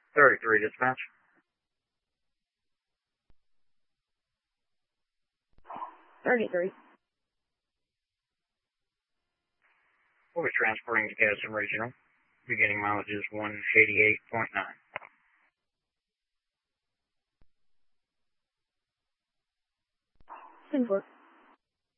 33 dispatch. We'll be transporting to Gadsden Regional. Beginning mileage is 188.9. 10-4.